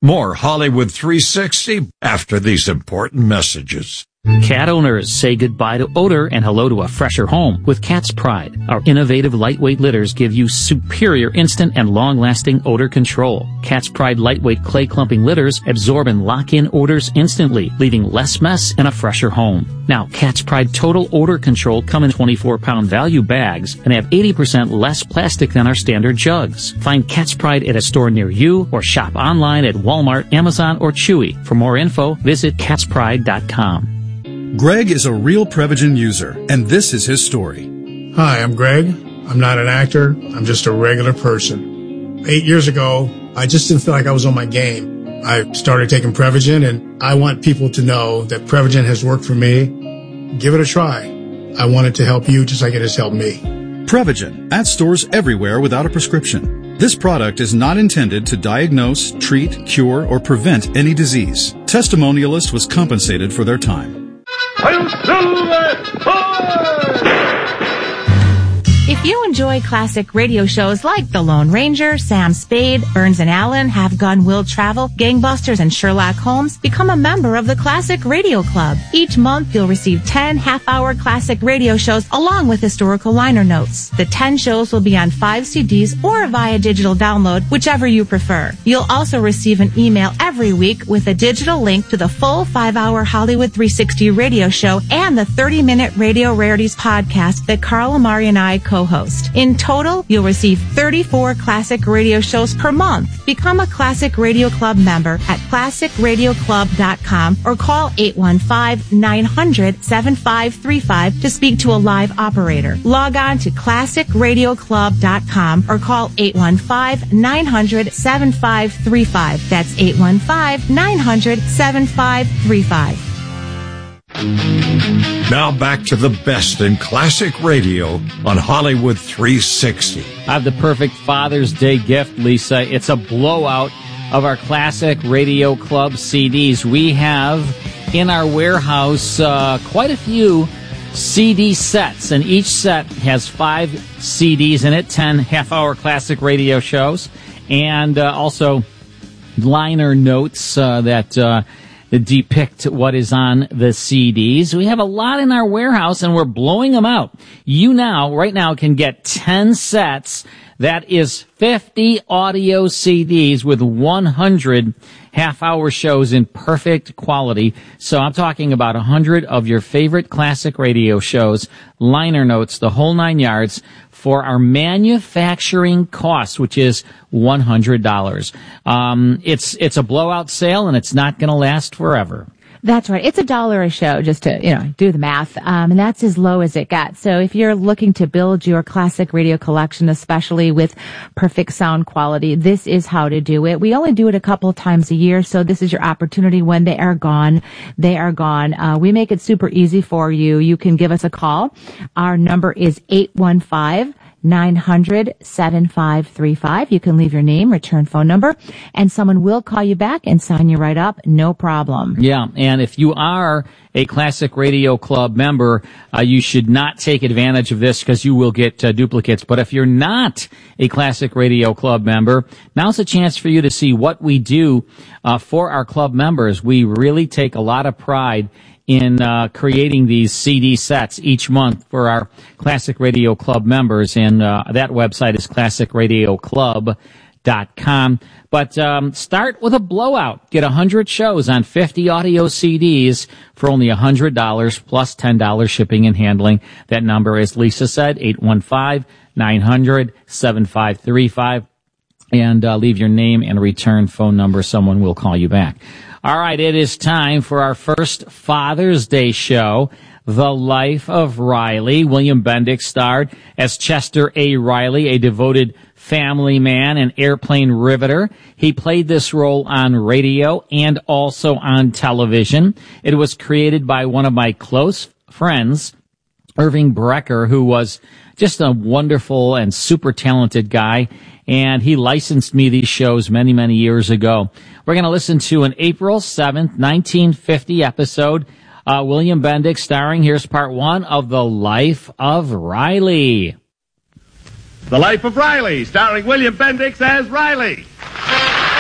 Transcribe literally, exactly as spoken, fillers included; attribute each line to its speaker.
Speaker 1: More Hollywood three sixty after these important messages.
Speaker 2: Cat owners say goodbye to odor and hello to a fresher home with Cat's Pride. Our innovative lightweight litters give you superior instant and long-lasting odor control. Cat's Pride lightweight clay clumping litters absorb and lock in odors instantly, leaving less mess and a fresher home. Now, Cat's Pride Total Odor Control come in twenty-four pound value bags and have eighty percent less plastic than our standard jugs. Find Cat's Pride at a store near you or shop online at Walmart, Amazon, or Chewy. For more info, visit cats pride dot com.
Speaker 3: Greg is a real Prevagen user, and this is his story.
Speaker 4: Hi, I'm Greg. I'm not an actor. I'm just a regular person. Eight years ago, I just didn't feel like I was on my game. I started taking Prevagen, and I want people to know that Prevagen has worked for me. Give it a try. I want it to help you just like it has helped me.
Speaker 3: Prevagen, at stores everywhere without a prescription. This product is not intended to diagnose, treat, cure, or prevent any disease. Testimonialist was compensated for their time.
Speaker 5: If you enjoy classic radio shows like The Lone Ranger, Sam Spade, Burns and Allen, Have Gun Will Travel, Gangbusters, and Sherlock Holmes, become a member of the Classic Radio Club. Each month, you'll receive ten half-hour classic radio shows along with historical liner notes. The ten shows will be on five C Ds or via digital download, whichever you prefer. You'll also receive an email every week with a digital link to the full five-hour Hollywood three sixty radio show and the thirty-minute Radio Rarities podcast that Carl Amari and I co-host. In total, you'll receive thirty-four classic radio shows per month. Become a Classic Radio Club member at classic radio club dot com or call eight one five, nine hundred, seven five three five to speak to a live operator. Log on to classic radio club dot com or call eight one five, nine hundred, seven five three five. That's eight one five, nine hundred, seven five three five.
Speaker 1: Now back to the best in classic radio on Hollywood three sixty.
Speaker 6: I have the perfect Father's Day gift, Lisa. It's a blowout of our Classic Radio Club C Ds. We have in our warehouse uh, quite a few C D sets, and each set has five C Ds in it, ten half-hour classic radio shows, and uh, also liner notes uh, that... Uh, depict what is on the C Ds. We have a lot in our warehouse, and we're blowing them out. You now, right now, can get ten sets. That is fifty audio C Ds with one hundred half-hour shows in perfect quality. So I'm talking about one hundred of your favorite classic radio shows, liner notes, the whole nine yards, for our manufacturing cost, which is one hundred dollars. Um, it's, it's a blowout sale, and it's not going to last forever.
Speaker 7: That's right. It's a dollar a show, just to, you know, do the math. Um, and that's as low as it gets. So if you're looking to build your classic radio collection, especially with perfect sound quality, this is how to do it. We only do it a couple of times a year. So this is your opportunity. When they are gone, they are gone. Uh, we make it super easy for you. You can give us a call. Our number is eight one five, nine hundred, seven five three five. You can leave your name, return phone number, and someone will call you back and sign you right up. No problem.
Speaker 6: Yeah, and if you are a Classic Radio Club member, uh, you should not take advantage of this because you will get uh, duplicates. But if you're not a Classic Radio Club member, now's a chance for you to see what we do uh, for our club members. We really take a lot of pride in uh, creating these C D sets each month for our Classic Radio Club members, and uh, that website is classic radio club dot com. But um, start with a blowout. Get one hundred shows on fifty audio C Ds for only one hundred dollars plus ten dollars shipping and handling. That number, as Lisa said, eight one five, nine hundred, seven five three five. And uh, leave your name and return phone number. Someone will call you back. All right, it is time for our first Father's Day show, The Life of Riley. William Bendix starred as Chester A. Riley, a devoted family man and airplane riveter. He played this role on radio and also on television. It was created by one of my close friends, Irving Brecker, who was just a wonderful and super talented guy, and he licensed me these shows many, many years ago. We're going to listen to an April seventh, nineteen fifty episode, uh, William Bendix starring. Here's part one of The Life of Riley.
Speaker 8: The Life of Riley, starring William Bendix as Riley.